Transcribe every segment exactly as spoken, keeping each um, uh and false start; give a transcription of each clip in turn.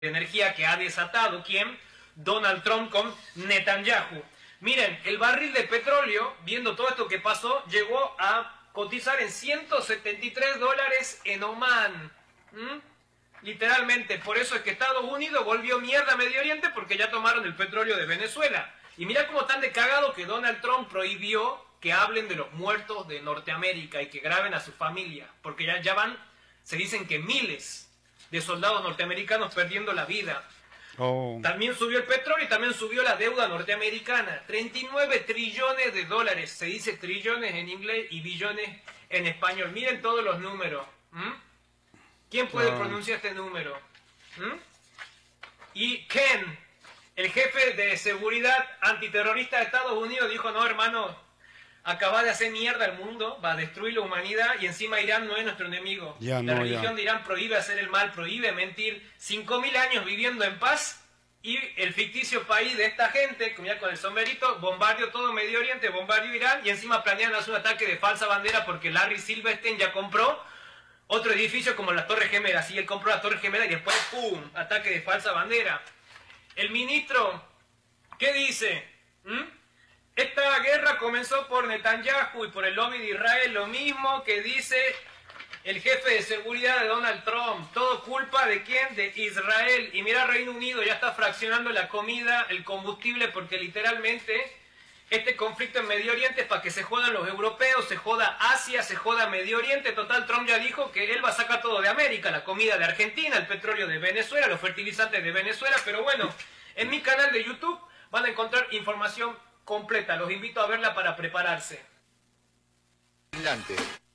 de energía que ha desatado, ¿quién? Donald Trump con Netanyahu. Miren, el barril de petróleo, viendo todo esto que pasó, llegó a cotizar en ciento setenta y tres dólares en Omán. ¿Mm? Literalmente, por eso es que Estados Unidos volvió mierda a Medio Oriente, porque ya tomaron el petróleo de Venezuela. Y mira cómo están de cagado que Donald Trump prohibió que hablen de los muertos de Norteamérica y que graben a su familia, porque ya, ya van, se dicen que miles de soldados norteamericanos perdiendo la vida. Oh. También subió el petróleo y también subió la deuda norteamericana. treinta y nueve trillones de dólares. Se dice trillones en inglés y billones en español. Miren todos los números. ¿Mm? ¿Quién puede oh. pronunciar este número? ¿Mm? Y Ken, el jefe de seguridad antiterrorista de Estados Unidos, dijo, no, hermano, acaba de hacer mierda al mundo, va a destruir la humanidad y encima Irán no es nuestro enemigo. Ya, la no, religión ya. de Irán prohíbe hacer el mal, prohíbe mentir. Cinco mil años viviendo en paz y el ficticio país de esta gente, como ya con el sombrerito, bombardeó todo Medio Oriente, bombardeó Irán y encima planean hacer un ataque de falsa bandera porque Larry Silverstein ya compró otro edificio como las Torres Gemelas. Y él compró las Torres Gemelas y después, ¡pum!, ataque de falsa bandera. El ministro, ¿qué dice? ¿Mm? Esta guerra comenzó por Netanyahu y por el lobby de Israel, lo mismo que dice el jefe de seguridad de Donald Trump. Todo culpa de quién, de Israel. Y mira, Reino Unido ya está fraccionando la comida, el combustible, porque literalmente este conflicto en Medio Oriente es para que se jodan los europeos, se joda Asia, se joda Medio Oriente. Total, Trump ya dijo que él va a sacar todo de América, la comida de Argentina, el petróleo de Venezuela, los fertilizantes de Venezuela. Pero bueno, en mi canal de YouTube van a encontrar información completa, los invito a verla para prepararse. Adelante.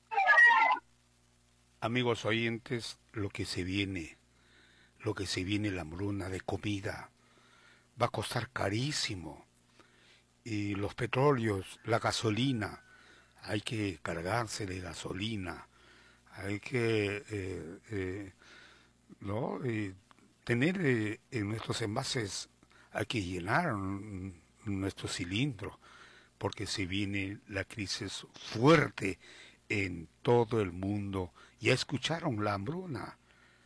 Amigos oyentes, lo que se viene, lo que se viene, la hambruna de comida, va a costar carísimo. Y los petróleos, la gasolina, hay que cargarse de gasolina, hay que eh, eh, ¿no? eh, tener eh, en nuestros envases, hay que llenar nuestro cilindro, porque se viene la crisis fuerte en todo el mundo. Ya escucharon la hambruna.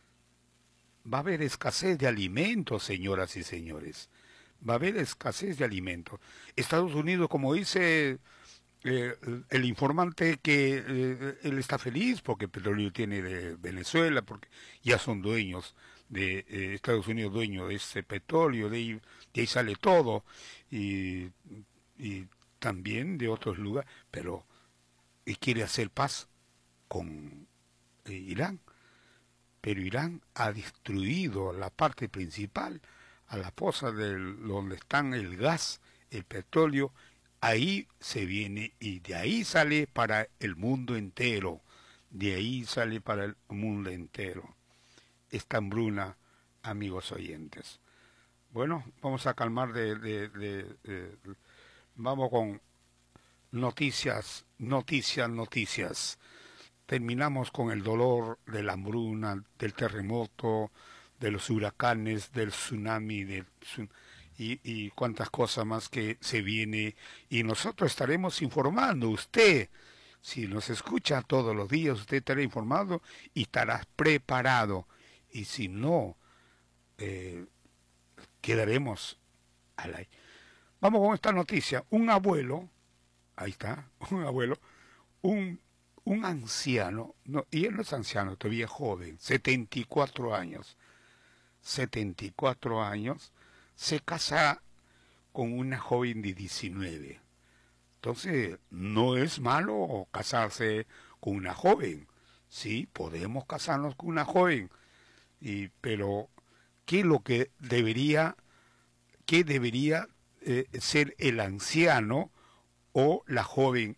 Va a haber escasez de alimentos, señoras y señores. Va a haber escasez de alimentos. Estados Unidos, como dice eh, el informante, que eh, él está feliz porque el petróleo tiene de Venezuela, porque ya son dueños de eh, Estados Unidos, dueño de ese petróleo, de ahí, de ahí sale todo, y, y también de otros lugares, pero y quiere hacer paz con eh, Irán, pero Irán ha destruido la parte principal, a la fosa del, donde están el gas, el petróleo, ahí se viene y de ahí sale para el mundo entero, de ahí sale para el mundo entero. Esta hambruna, amigos oyentes. Bueno, vamos a calmar de, de, de, de vamos con noticias, noticias, noticias. Terminamos con el dolor de la hambruna, del terremoto, de los huracanes, del tsunami, del, y, y cuantas cosas más que se viene. Y nosotros estaremos informando. Usted, si nos escucha todos los días, usted estará informado y estará preparado. Y si no, eh, quedaremos al aire. Vamos con esta noticia. Un abuelo, ahí está, un abuelo, un, un anciano, no, y él no es anciano, todavía es joven, setenta y cuatro años, setenta y cuatro años, se casa con una joven de diecinueve. Entonces, no es malo casarse con una joven. Sí, podemos casarnos con una joven. Y, pero, ¿qué es lo que debería, qué debería eh, ser el anciano o la joven?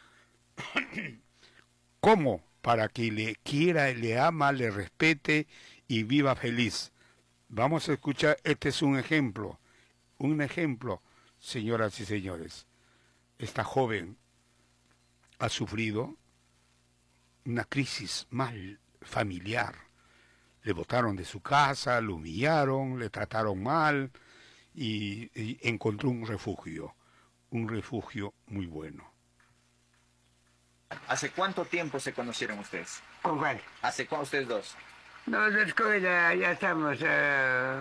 ¿Cómo? Para que le quiera, le ama, le respete y viva feliz. Vamos a escuchar, este es un ejemplo, un ejemplo, señoras y señores. Esta joven ha sufrido una crisis mal familiar. Le botaron de su casa, lo humillaron, le trataron mal y, y encontró un refugio, un refugio muy bueno. ¿Hace cuánto tiempo se conocieron ustedes? ¿Con cuál? ¿Hace cuánto ustedes dos? No, es que ya, ya estamos. eh,